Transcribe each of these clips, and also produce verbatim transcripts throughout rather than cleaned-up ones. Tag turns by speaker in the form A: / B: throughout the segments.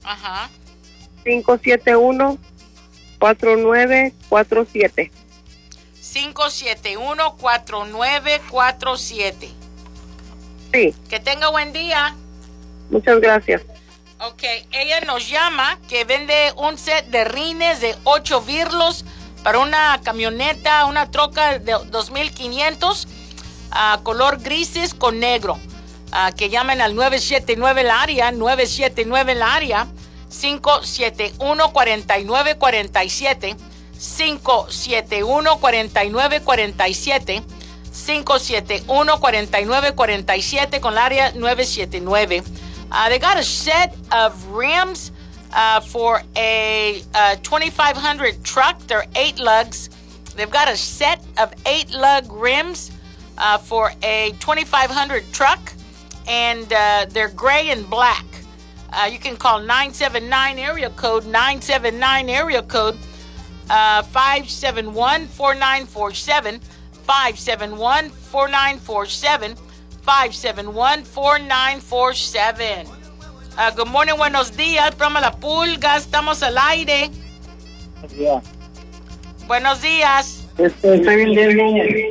A: Ajá.
B: cinco siete uno, cuatro nueve cuatro siete.
A: cinco siete uno, cuatro nueve cuatro siete.
B: Sí.
A: Que tenga buen día.
B: Muchas gracias.
A: Ok, ella nos llama que vende un set de rines de ocho birlos para una camioneta, una troca de dos mil quinientos, uh, color grises con negro. Uh, que llamen al nueve siete nueve el área, nueve siete nueve el área, cinco siete uno, cuatro nueve cuatro siete, cinco siete uno, cuatro nueve cuatro siete, cinco siete uno, cuatro nueve cuatro siete con el área nueve siete nueve. Uh, they got a set of rims uh, for a, a twenty-five hundred truck. They're eight lugs. They've got a set of eight lug rims uh, for a twenty-five hundred truck, and uh, they're gray and black. Uh, you can call nine seven nine area code, nine seven nine area code, uh, five seven one, four nine four seven, five seven one, four nine four seven, five seven one, four nine four seven. Uh, good morning, buenos días, programa La Pulga, estamos al aire.
C: Buenos días.
A: Buenos días.
C: Este, estoy vendiendo.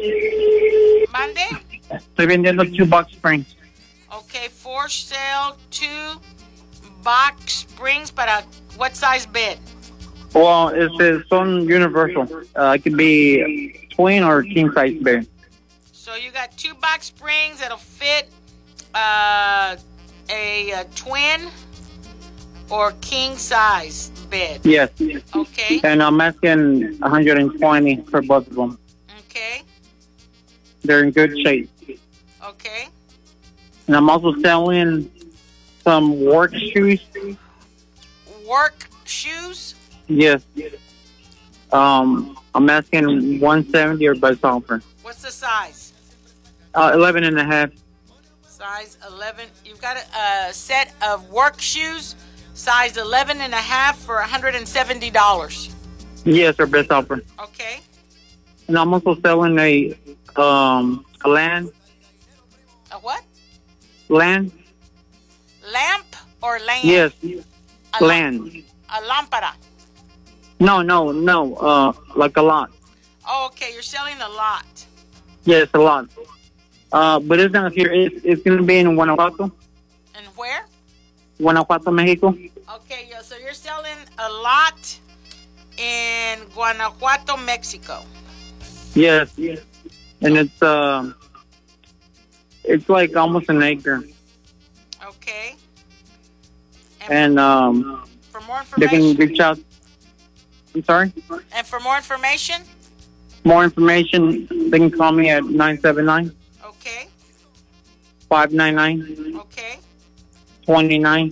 A: ¿Mande?
C: Estoy vendiendo two box springs.
A: Okay, for sale, two box springs para what size bed?
C: Well, este, son universal. Uh, it could be twin or king size bed.
A: So you got two box springs that'll fit uh, a, a twin or king size bed.
C: Yes.
A: Okay.
C: And I'm asking one hundred twenty for both of them.
A: Okay.
C: They're in good shape.
A: Okay.
C: And I'm also selling some work shoes.
A: Work shoes?
C: Yes. Um, I'm asking one seventy or best offer.
A: What's the size?
C: Uh, eleven and a half.
A: Size eleven. You've got a, a set of work shoes, size eleven and a half for one hundred seventy dollars.
C: Yes, or best offer.
A: Okay.
C: And I'm also selling a um a land.
A: A what?
C: Land.
A: Lamp or land?
C: Yes.
A: A
C: Land.
A: lamp, a lámpara.
C: No, no, no. Uh, like a lot.
A: Oh, okay. You're selling a lot.
C: Yes, a lot. Uh, but it's gonna here. It's, it's gonna be in Guanajuato.
A: And where?
C: Guanajuato, Mexico.
A: Okay, yeah, so you're selling a lot in Guanajuato, Mexico.
C: Yes. And it's uh, it's like almost an acre.
A: Okay.
C: And um,
A: for more
C: they can
A: information.
C: reach out. I'm sorry.
A: And for more information.
C: More information, they can call me at nine seven nine.
A: Okay.
C: five nine nine.
A: Okay.
C: twenty-nine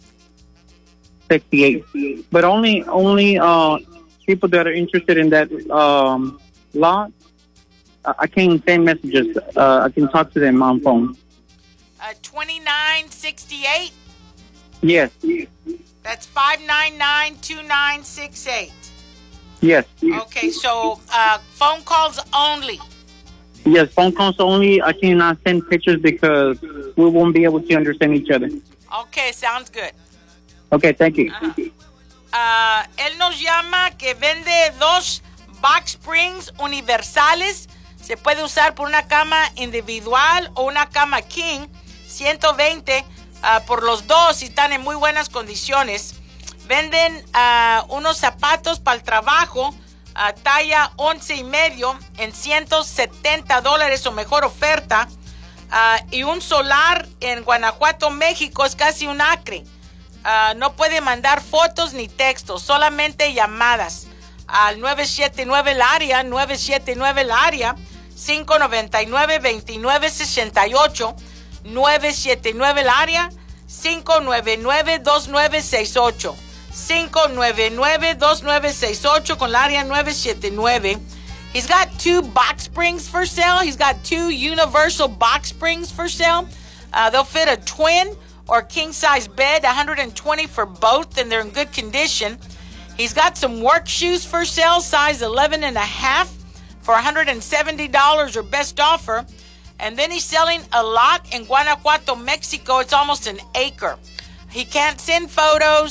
C: sixty-eight. But only only uh people that are interested in that um lot, I I can't send messages. Uh, I can talk to them on phone.
A: Uh, twenty-nine sixty-eight.
C: Yes.
A: That's five nine nine, two nine six eight.
C: Yes.
A: Okay, so uh, phone calls only.
C: Yes, phone calls only. I cannot send pictures because we won't be able to understand each other.
A: Okay, sounds good.
C: Okay, thank you.
A: Uh-huh. Uh, él nos llama que vende dos box springs universales. Se puede usar por una cama individual o una cama king. ciento veinte uh, por los dos y están en muy buenas condiciones. Venden uh, unos zapatos para el trabajo, uh, talla once y medio en ciento setenta dólares o mejor oferta. Uh, y un solar en Guanajuato, México es casi un acre. Uh, no puede mandar fotos ni textos, solamente llamadas al nueve siete nueve el área, nueve siete nueve el área, cinco nueve nueve, dos nueve seis ocho, nueve siete nueve el área, cinco nueve nueve, dos nueve seis ocho, cinco nueve nueve, dos nueve seis ocho con el área nueve siete nueve. He's got two box springs for sale. He's got two universal box springs for sale. Uh, they'll fit a twin or king-size bed, one hundred twenty for both, and they're in good condition. He's got some work shoes for sale, size eleven and a half for one hundred seventy dollars or best offer. And then he's selling a lot in Guanajuato, Mexico. It's almost an acre. He can't send photos.